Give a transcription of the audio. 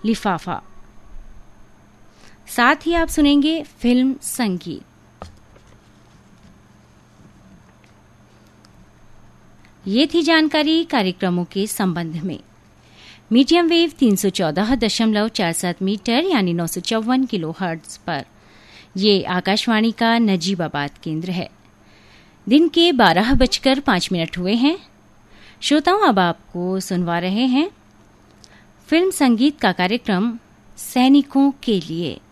लिफाफा। साथ ही आप सुनेंगे फिल्म संगीत। ये थी जानकारी कार्यक्रमों के संबंध में। मीडियम वेव 314.47 मीटर यानी 954 किलोहर्ट्ज पर ये आकाशवाणी का नजीबाबाद केंद्र है। दिन के 12:05 हुए हैं। श्रोताओं, अब आपको सुनवा रहे हैं फिल्म संगीत का कार्यक्रम सैनिकों के लिए।